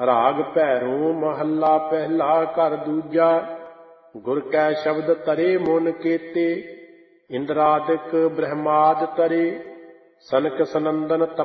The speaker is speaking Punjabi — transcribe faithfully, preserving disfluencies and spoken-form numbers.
ਰਾਗ ਭੈਰੋਂ ਮਹੱਲਾ ਪਹਿਲਾ ਘਰ ਦੂਜਾ। ਗੁਰ ਕੈ ਸ਼ਬਦ ਤਰੇ ਮਨ ਕੇਤੇ, ਇੰਦਰਾਦਿਕ ਬ੍ਰਹਮਾਦ ਤਰੇ। ਸਨਕ ਸਨੰਦਨ